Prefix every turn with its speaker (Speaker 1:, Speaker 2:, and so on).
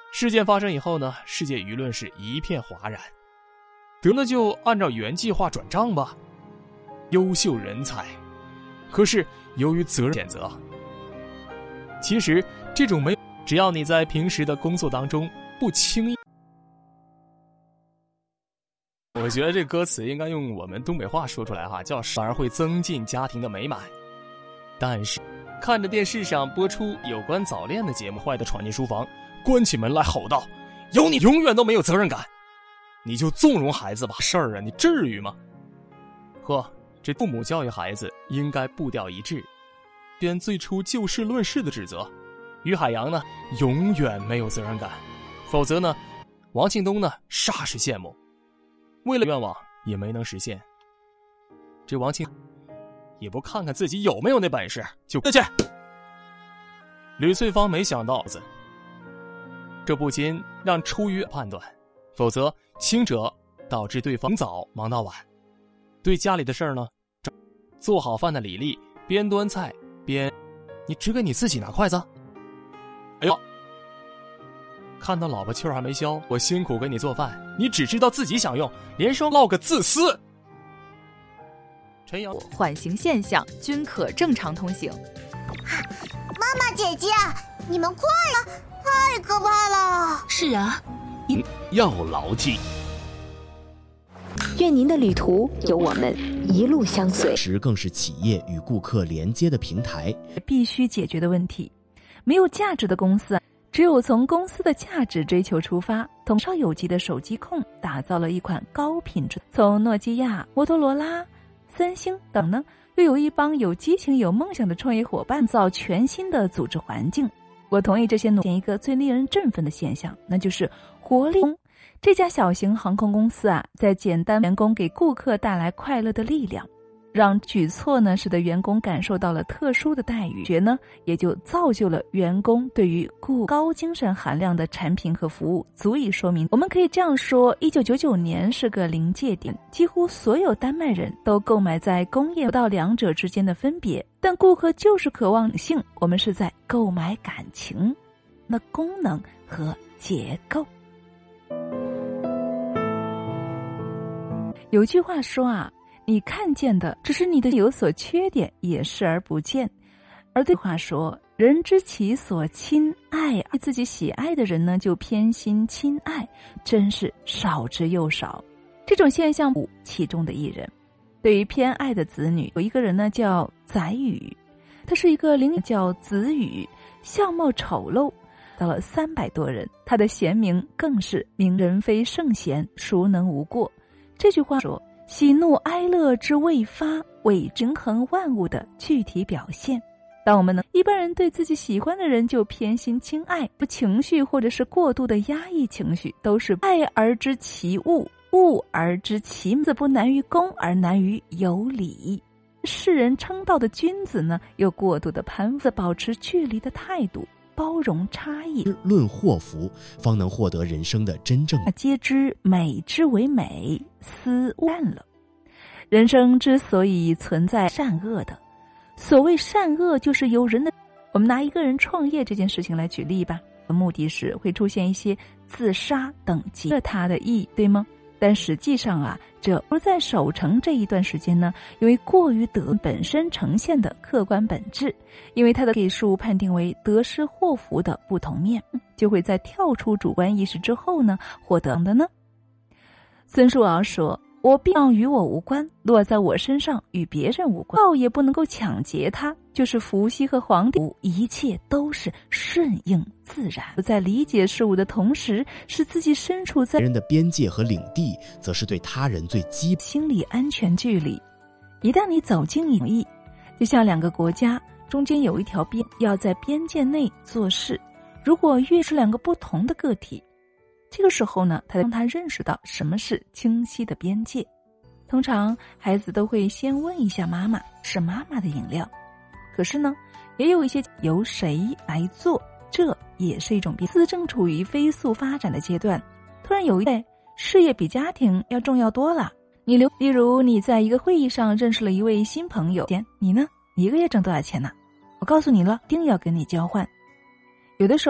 Speaker 1: 事件发生以后呢，世界舆论是一片哗然。得了就按照原计划转账吧，优秀人才。可是由于责任谴责，其实这种只要你在平时的工作当中不轻易，我觉得这歌词应该用我们东北话说出来哈，叫反而会增进家庭的美满。但是看着电视上播出有关早恋的节目，坏的闯进书房，关起门来吼道：有你永远都没有责任感，你就纵容孩子吧，事儿啊，你至于吗？呵，这父母教育孩子应该步调一致，便最初就事论事的指责。于海洋呢，永远没有责任感，否则呢，王庆东呢，煞是羡慕，为了愿望也没能实现。这王庆也不看看自己有没有那本事，就过去。吕翠芳没想到这不禁让出于判断，否则轻者导致对方早忙到晚。对家里的事儿呢，做好饭的李丽边端菜边，你只给你自己拿筷子？哎呦，看到老婆气儿还没消，我辛苦给你做饭，你只知道自己享用，连说落个自私。陈阳，
Speaker 2: 缓刑现象均可正常通行。
Speaker 3: 妈妈姐姐，你们快呀，太可怕了。
Speaker 4: 是啊，
Speaker 5: 要牢记。
Speaker 6: 愿您的旅途有我们一路相随。
Speaker 7: 时更是企业与顾客连接的平台，
Speaker 2: 必须解决的问题。没有价值的公司，只有从公司的价值追求出发，同少有级的手机控打造了一款高品质。从诺基亚、摩托罗拉、三星等呢，又有一帮有激情、有梦想的创业伙伴造全新的组织环境。我同意这些努力。一个最令人振奋的现象，那就是活力。这家小型航空公司啊，在简单员工给顾客带来快乐的力量，让举措呢使得员工感受到了特殊的待遇，呢也就造就了员工对于高精神含量的产品和服务，足以说明。我们可以这样说，1999年是个临界点，几乎所有丹麦人都购买在工业到两者之间的分别，但顾客就是渴望性，我们是在购买感情，那功能和结构。有句话说啊，你看见的只是你的有所缺点，也视而不见。而对话说，人知其所亲爱，对自己喜爱的人呢，就偏心亲爱，真是少之又少。这种现象其中的一人，对于偏爱的子女，有一个人呢叫宰予，他是一个叫子羽，相貌丑陋，到了300多人，他的贤名更是名人非圣贤，孰能无过。这句话说，喜怒哀乐之未发，为平衡万物的具体表现。当我们一般人对自己喜欢的人就偏心亲爱，不情绪或者是过度的压抑情绪，都是爱而知其物，物而知其字，不难于公而难于有理。世人称道的君子呢，又过度的攀附，保持距离的态度，包容差异，
Speaker 7: 论祸福，方能获得人生的真正。
Speaker 2: 皆知美之为美，思善了。人生之所以存在善恶的，所谓善恶，就是由人的。我们拿一个人创业这件事情来举例吧，目的是会出现一些自杀等极了他的意，对吗？但实际上啊，这不在守成这一段时间呢，由于过于得本身呈现的客观本质，因为它的给数判定为得失祸福的不同面，就会在跳出主观意识之后呢，获得的呢。孙叔敖说，我病与我无关，落在我身上与别人无关，道也不能够抢劫它，就是伏羲和黄帝，一切都是顺应自然。在理解事物的同时，使自己身处在别
Speaker 7: 人的边界和领地，则是对他人最基本
Speaker 2: 心理安全距离。一旦你走进隐逸，就像两个国家中间有一条边，要在边界内做事，如果越是两个不同的个体，这个时候呢，让他认识到什么是清晰的边界。通常孩子都会先问一下妈妈，是妈妈的饮料。可是呢，也有一些由谁来做，这也是一种变。自正处于飞速发展的阶段，突然有一代事业比家庭要重要多了。例如你在一个会议上认识了一位新朋友，你呢，你1个月挣多少钱呢？我告诉你了，一定要跟你交换。有的时候